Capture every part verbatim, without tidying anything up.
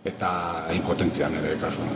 eta impotentzian ere kasuan.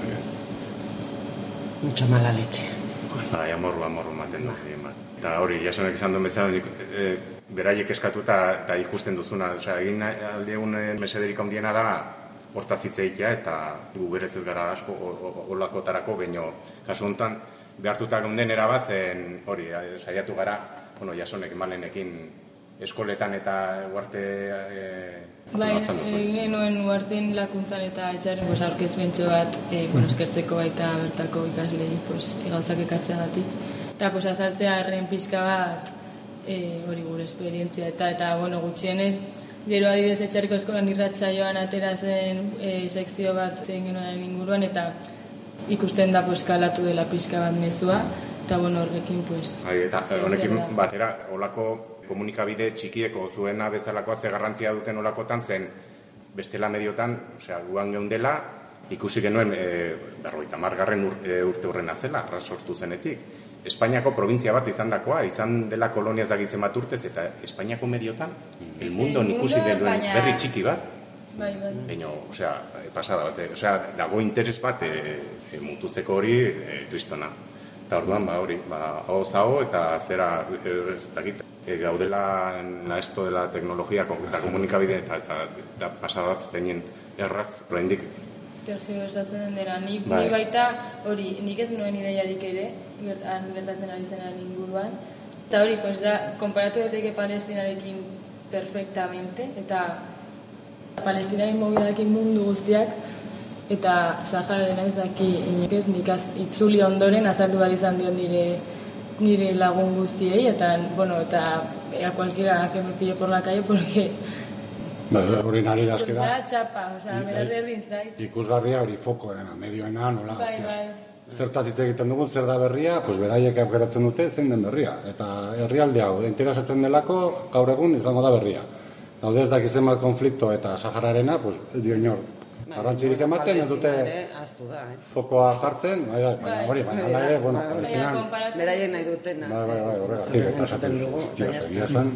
Mucha mala leche. Bai, amorru, amorru maten du. Eta hori, jasonek esan duen bezala, e, beraiek eskatuta eta ikusten duzuna. Osea, egin aldi egun mesederik handiena da, hortaz hitz egitea, eta gu berez ez gara asko olakotarako, baino kasu honetan behartuta geunden erabat, zen hori, saiatu gara, bueno, jasonek malenekin eskoletan eta uarte e, bai, genuen uarten lakuntzan eta etxarren pues, aurkezbentxo bat e, bueno, eskertzeko baita bertako ikaslei pues, gauzak ekartzeagatik. Eta pues, azaltzea arren pixka bat e, hori gure esperientzia eta eta bueno, gutxienez gero adibidez etxarriko eskolan irratsaioan atera zen e, sekzio bat zen genuen inguruan eta ikusten da pues, kalatu dela pixka bat mezua eta bueno, horrekin pues, Hai, eta honekin batera, olako komunikabide txikieko zuena bezalakoa ze garrantzia duten olakotan zen bestela mediotan, osea, guan geundela, ikusi genuen e, berrogeita hamargarren ur, e, urte horrena zela, arras sortu zenetik. Espainiako provintzia bat izan dakoa, izan dela kolonia ezagitzen bat urtez, eta Espainiako mediotan, el mundo ikusi genuen baina... berri txiki bat, bai, bai. Baina, osea, pasada bat, osea, dago interes bat e, e, mututzeko hori e, kristona. Eta orduan, ba, hori, ba, hau zao, eta zera, ez dakit, e, gaudela naesto de la teknologia eta komunikabide, eta, eta, eta pasada bat zeinen erraz, proendik. Tergibersatzen dena, ni, bai. ni baita, hori, nik ez nuen ideiarik ere, gertan gertatzen ari zenaren inguruan, eta hori, pues da, konparatu daiteke Palestinarekin perfectamente, eta Palestinaren mobidarekin mundu guztiak, eta Sahararen ez daki inokez, nik az, itzuli ondoren azaldu behar izan dion nire, nire lagun guztiei, eta, bueno, eta a cualquiera que me pille por la calle, porque... Ba, hori nari aske da. Osea, txapa, osea, berdin zait. Ikusgarria hori fokoena, medioena, nola. Bai, bai. Zertaz hitz egiten dugun, zer da berria, pues beraiek aukeratzen dute zein den berria. Eta herrialde hau, interesatzen delako, gaur egun izango da berria. Daude ez dakizen bat konflikto eta Sahararena, pues, dio inor. Garrantzirik ematen, ez dute fokoa jartzen, baina hori, baina ala ere, bueno, Palestinan... Beraien nahi dutena. Bai, bai, bai, horregatik, eta esaten dugu, egia esan.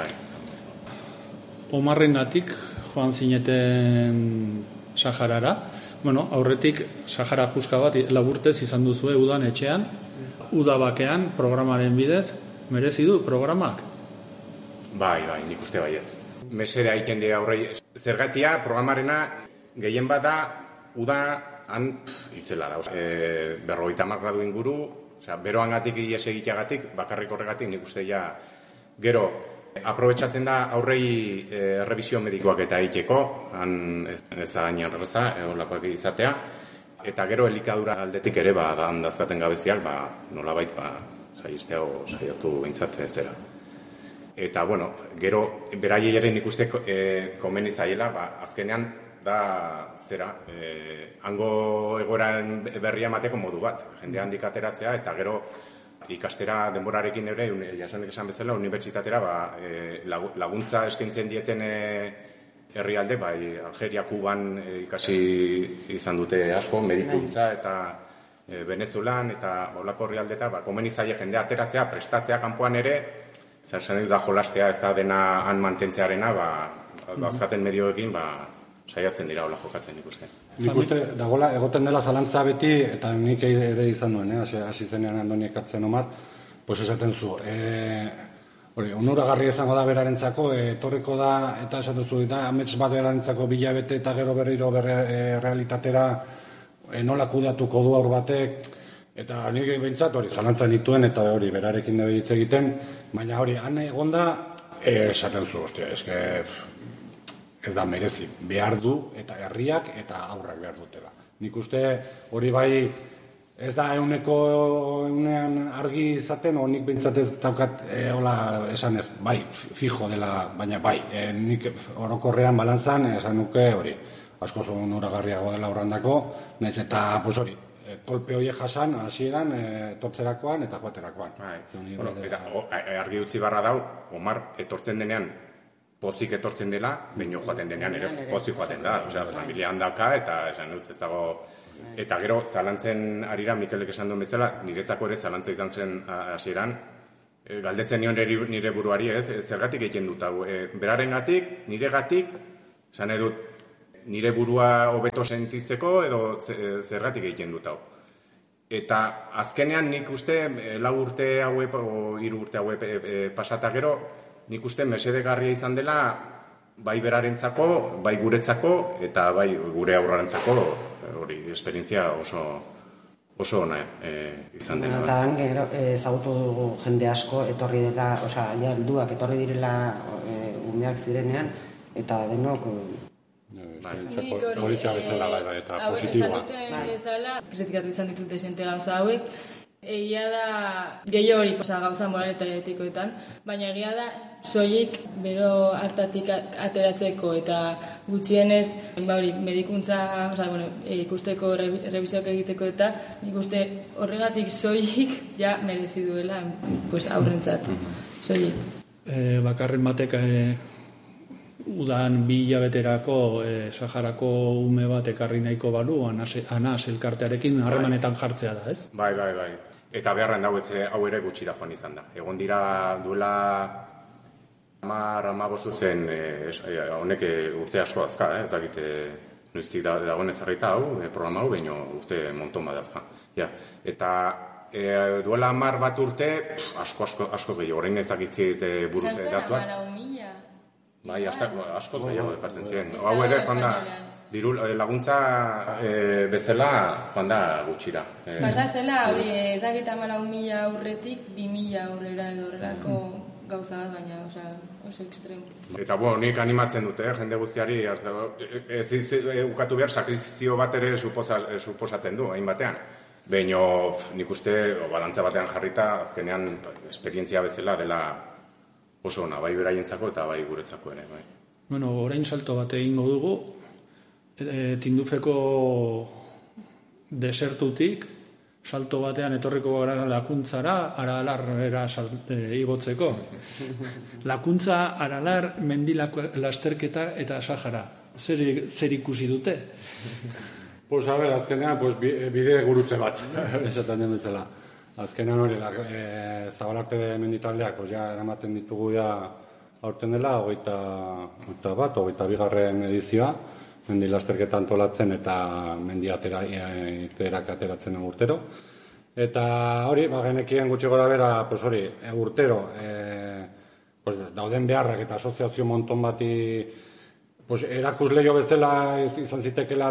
Omarrengatik joan zineten Saharara. Bueno, aurretik Sahara puska bat laburtez izan duzue udan etxean. Uda bakean, programaren bidez, merezi du programak? Bai, bai, nik uste baiez. Mesede haiten dira aurrei. Zergatia, programarena gehien bat da, uda han itzela da. E, berrogeita hamar gradu inguru, osea, beroangatik ies egiteagatik, bakarrik horregatik nik uste ja gero aprobetxatzen da aurrei e, errebizio medikoak eta egiteko, han ez, ez da gaina erreza, eolakoak izatea, eta gero elikadura aldetik ere, ba, da handazkaten gabeziak, ba, nolabait, ba, saizteo saiatu bintzat zera. Eta, bueno, gero, beraiei ere nik uste e, komeni zaiela, ba, azkenean, da, zera, e, hango egoeran berria emateko modu bat, jende handik ateratzea, eta gero, ikastera denborarekin ere, jasonek esan bezala, unibertsitatera ba, e, laguntza eskaintzen dieten e, herrialde, bai, Algeria, Kuban e, ikasi izan dute asko, medikuntza eta e, Venezuelan eta olako herrialdeta, ba, komeni zaie jendea ateratzea, prestatzea kanpoan ere, zer zen da jolastea ez da dena han mantentzearena, ba, bazkaten medioekin, ba, saiatzen dira hola jokatzen ikusten. Nik uste, dagoela, egoten dela zalantza beti, eta nik ere izan duen, eh? hasi zenean Andoni ekartzen Omar, pues esaten zu, e, hori, onuragarri izango da berarentzako, etorriko da, eta esaten zu, da, amets bat berarentzako bilabete eta gero berriro berre, e, realitatera e, nola kudeatuko du aur batek, eta nik behintzat hori, zalantzan dituen, eta hori, berarekin debe hitz egiten, baina hori, han egonda, e, esaten zu, ostia, eske... ez da merezi, behar du eta herriak eta aurrak behar dutela. Nik uste hori bai ez da euneko eunean argi izaten, o nik behintzat ez daukat e, hola esan ez, bai, fijo dela, baina bai, e, nik orokorrean balantzan esan nuke hori, asko zuen uragarriago dela horrandako, nahiz eta pues hori, e, kolpe horiek jasan, hasieran, e, tortzerakoan eta joaterakoan. Bai, bueno, eta o, argi utzi barra dau, Omar etortzen denean, pozik etortzen dela, baino joaten denean ere pozik joaten da. Osea, familia handaka eta esan dut ez dago... Eta gero, zalantzen arira, Mikelek esan duen bezala, niretzako ere zalantza izan zen hasieran, galdetzen nion nire buruari ez, zergatik egiten dut hau. E, berarengatik, niregatik, esan edut, nire burua hobeto sentitzeko edo zergatik egiten dut hau. Eta azkenean nik uste lau urte hauek o hiru urte hauek e, pasata gero, nik uste mesedegarria izan dela bai berarentzako, bai guretzako eta bai gure aurrarentzako hori esperientzia oso oso ona e, izan dela. Eta han gero ezagutu dugu jende asko etorri dela, osea, ja helduak etorri direla e, umeak zirenean eta denok Politia bezala bai, bai, eta positiboa. Esan bezala, kritikatu izan ditut esente gauza hauek, egia da, gehiago hori posa gauza moral eta etikoetan, baina egia da, soilik bero hartatik ateratzeko eta gutxienez, ba hori, medikuntza, oza, bueno, ikusteko, revisioak egiteko eta nik uste horregatik soilik ja merezi duela, pues aurrentzat, soilik. E, bakarren batek e, udan bi hilabeterako e, Saharako ume bat ekarri nahiko balu Anas elkartearekin harremanetan jartzea da, ez? Bai, bai, bai. Eta beharren dago hau ere gutxira joan izan da. Egon dira duela hamar hamabost urtzen honek urte asko azka, eh? Ezagit noiztik dagoen ezarrita hau, programa hau, baino urte monton badazka. Ja. Eta e, duela hamar bat urte, pff, asko, asko, asko gehiago, orain ezakitzit buruz datuak. Bai, asko gehiago ekartzen ziren. Hau ere, joan da, diru laguntza e, bezala joan da gutxira. E, Pasa zela, hori ezagita malau mila aurretik, bi mila aurrera edo horrelako gauza bat, baina oza, oso ekstremo. Eta bo, nik animatzen dute, eh, jende guztiari, ez ukatu behar sakrifizio bat ere suposatzen du, hain batean. Baina nik uste, balantza batean jarrita, azkenean esperientzia bezala dela oso ona, bai beraientzako eta bai guretzako ere. Bai. Bueno, orain salto bat egingo dugu, e, Tindufeko desertutik, salto batean etorriko gara Lakuntzara, Aralarrera e, igotzeko. Lakuntza, Aralar, mendi lasterketa eta Sahara. Zer, zer ikusi dute? Pues a ver, azkenean, pues, bide gurutze bat, esaten den bezala. Azkenean hori, e, Zabalarte de menditaldeak, pues, ja, eramaten ditugu ja aurten dela, hogeita bat, hogeita bigarren edizioa, mendi lasterketa antolatzen eta mendi atera, iterak ateratzen urtero. Eta hori, ba, genekien gutxi gora bera, pues hori, e, urtero, e, pues, dauden beharrak eta asoziazio monton bati pues, erakusleio bezala izan zitekela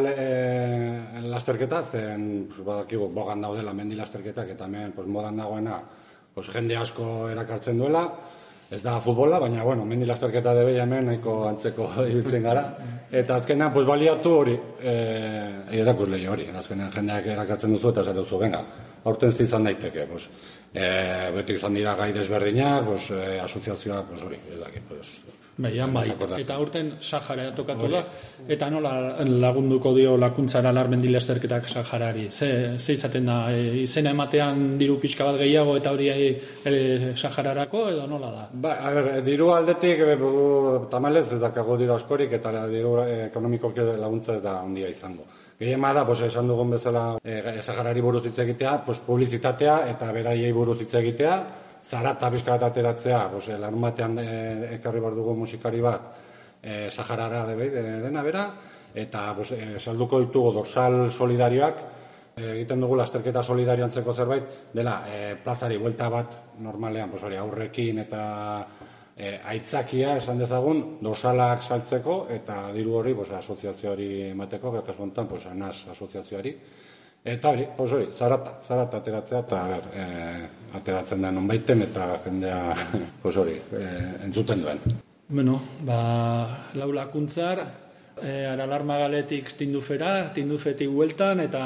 e, lasterketa, zen pues, badakigu bogan daudela mendi lasterketak eta hemen pues, modan dagoena pues, jende asko erakartzen duela. Ez da futbola, baina, bueno, mendi lasterketa debe hemen nahiko antzeko ibiltzen gara. Eta azkenean, pues, baliatu hori, e, erakusleio hori. Azkenean jendeak erakartzen duzu eta esaten duzu, venga, aurten izan daiteke. Pues, e, beti izan dira gai desberdinak, pues, e, asoziazioa, pues, hori, ez dakit, pues, Baian, bai, eta aurten Sahara tokatu da, eta nola lagunduko dio Lakuntzara larmendi lasterketak Saharari? Ze, ze izaten da, e, izena ematean diru pixka bat gehiago eta hori e, Sahararako edo nola da? Ba, a ber, diru aldetik e, tamalez ez dakago diru askorik eta diru ekonomikoki laguntza ez da handia izango. Gehien da, pues, esan dugun bezala e, Saharari buruz hitz egitea, pues, publizitatea eta beraiei buruz hitz egitea, zarata bizka bat ateratzea, pues, larun batean e, ekarri bar dugu musikari bat e, Saharara de, de, dena bera, eta pues, e, salduko ditugu dorsal solidarioak, e, egiten dugu lasterketa solidarioantzeko zerbait, dela e, plazari buelta bat normalean, pues, hori, aurrekin eta e, aitzakia esan dezagun, dorsalak saltzeko eta diru hori pues, asoziazioari emateko, kasu honetan, pues, Anas asoziazioari. Eta hori, pues hori, zarata, zarata ateratzea eta ber, e, ateratzen da nonbaiten eta jendea pues hori, e, entzuten duen. Bueno, ba, lau Lakuntzar, e, Aralar Magaletik Tindufera, Tindufetik hueltan eta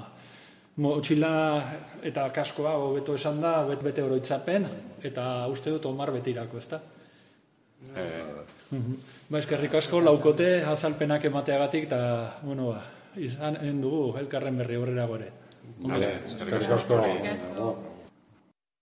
motxila eta kaskoa hobeto esan da, bet bete oroitzapen eta uste dut omar betirako, ezta? Eh. Ba, eskerrik asko laukote azalpenak emateagatik eta, bueno, ba, izan dugu elkarren berri horrera gore. Vale, eskerrik asko.